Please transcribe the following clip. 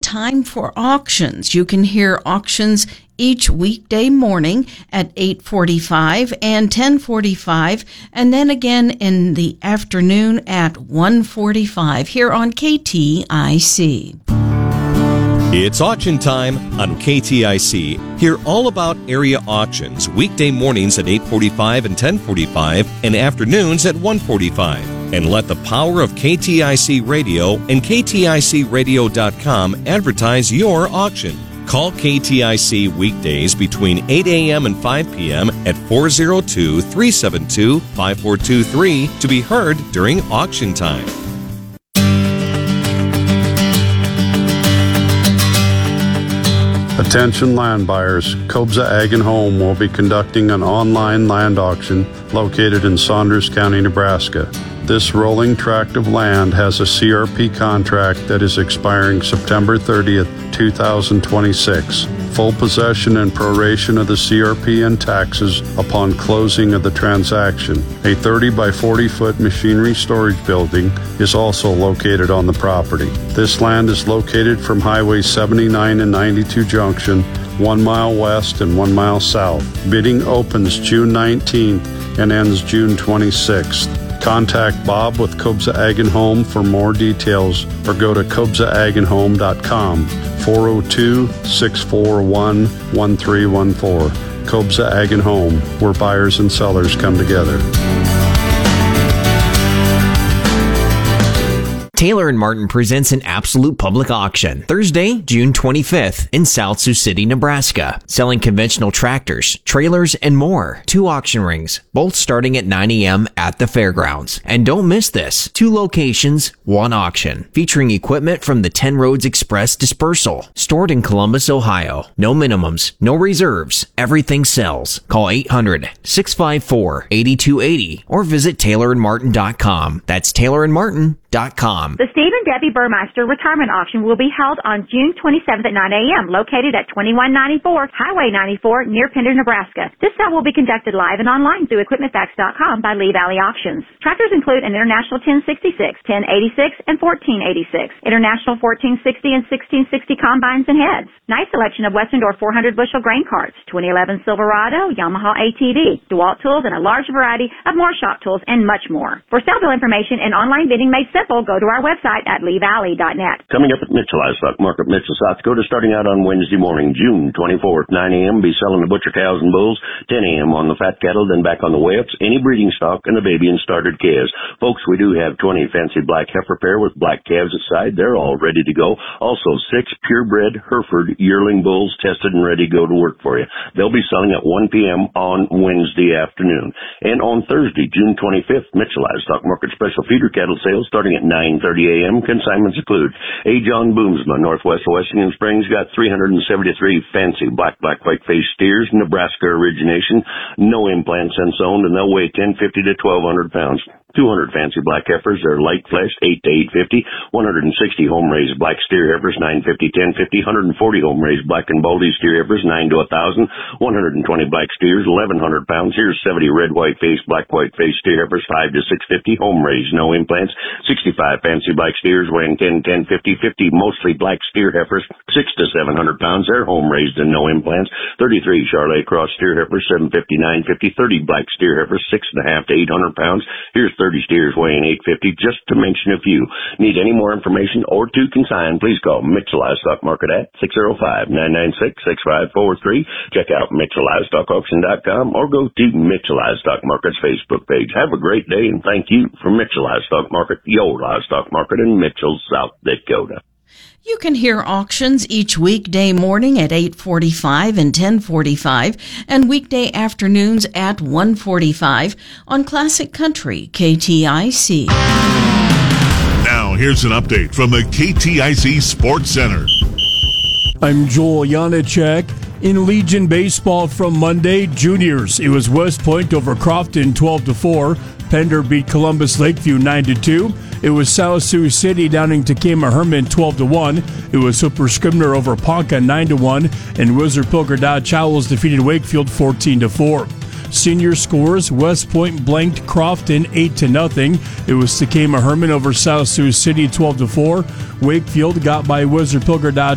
time for auctions. You can hear auctions each weekday morning at 8:45 and 10:45, and then again in the afternoon at 1:45 here on KTIC. It's auction time on KTIC. Hear all about area auctions weekday mornings at 8:45 and 10:45 and afternoons at 1:45. And let the power of KTIC Radio and KTICradio.com advertise your auction. Call KTIC weekdays between 8 a.m. and 5 p.m. at 402-372-5423 to be heard during auction time. Attention land buyers, Kobza Ag and Home will be conducting an online land auction located in Saunders County, Nebraska. This rolling tract of land has a CRP contract that is expiring September 30th, 2026. Full possession and proration of the CRP and taxes upon closing of the transaction. A 30 by 40 foot machinery storage building is also located on the property. This land is located from Highway 79 and 92 junction, 1 mile west and 1 mile south. Bidding opens June 19th and ends June 26th. Contact Bob with Kobza Ag and Home for more details or go to KobzaAgandHome.com, 402-641-1314. Kobza Ag and Home, where buyers and sellers come together. Taylor & Martin presents an absolute public auction Thursday, June 25th in South Sioux City, Nebraska. Selling conventional tractors, trailers, and more. 2 auction rings, both starting at 9 a.m. at the fairgrounds. And don't miss this. 2 locations, 1 auction. Featuring equipment from the 10 Roads Express Dispersal. Stored in Columbus, Ohio. No minimums, no reserves. Everything sells. Call 800-654-8280 or visit TaylorandMartin.com. That's TaylorandMartin.com. The Steve and Debbie Burmeister Retirement Auction will be held on June 27th at 9 a.m., located at 2194 Highway 94 near Pender, Nebraska. This sale will be conducted live and online through EquipmentFacts.com by Lee Valley Auctions. Tractors include an International 1066, 1086, and 1486, International 1460 and 1660 combines and heads. Nice selection of Westendorf 400 bushel grain carts, 2011 Silverado, Yamaha ATV, DeWalt tools, and a large variety of more shop tools and much more. For sale bill information and online bidding made simple, go to our website at leevalley.net. Coming up at Mitchell Livestock Market, Mitchell, South Dakota, starting out on Wednesday morning, June 24th, 9 a.m., be selling the butcher cows and bulls, 10 a.m. on the fat cattle, then back on the weigh-ups, any breeding stock, and the baby and started calves. Folks, we do have 20 fancy black heifer pair with black calves at side. They're all ready to go. Also, 6 purebred Hereford yearling bulls tested and ready to go to work for you. They'll be selling at 1 p.m. on Wednesday afternoon. And on Thursday, June 25th, Mitchell Livestock Market special feeder cattle sales starting at 9:30 a.m. Consignments include A. John Boomsma, Northwest Washington Springs, got 373 fancy black white-faced steers, Nebraska origination, no implants unsowned, and they'll weigh 1,050 to 1,200 pounds. 200 fancy black heifers, they're light fleshed, 8 to 850. 160 home-raised black steer heifers, 950, 1050. 140 home-raised black and baldy steer heifers, 9 to 1,000. 120 black steers, 1,100 pounds. Here's 70 red white-faced, black white-faced steer heifers, 5 to 650. Home-raised, no implants. 65 fancy black steers weighing 10, 10, 50, 50. Mostly black steer heifers, 6 to 700 pounds. They're home-raised and no implants. 33 Charolais cross steer heifers, 750, 950. 30 black steer heifers, 6.5 to 800 pounds. Here's 30 steers weighing 850, just to mention a few. Need any more information or to consign, please call Mitchell Livestock Market at 605-996-6543. Check out MitchellLivestockAuction.com or go to Mitchell Livestock Market's Facebook page. Have a great day and thank you for Mitchell Livestock Market, your livestock market in Mitchell, South Dakota. You can hear auctions each weekday morning at 8:45 and 10:45 and weekday afternoons at 1:45 on Classic Country KTIC. Now here's an update from the KTIC Sports Center. I'm Joel Janacek. In Legion Baseball from Monday, juniors, it was West Point over Crofton 12-4. Pender beat Columbus Lakeview 9-2. It was South Sioux City downing Takema Herman 12-1. It was Hooper Scribner over Ponca 9-1, and Wizard Pilger Dodge Owls defeated Wakefield 14-4. Senior scores: West Point blanked Crofton 8-0. It was Takema Herman over South Sioux City 12-4. Wakefield got by Wizard Pilger Dodge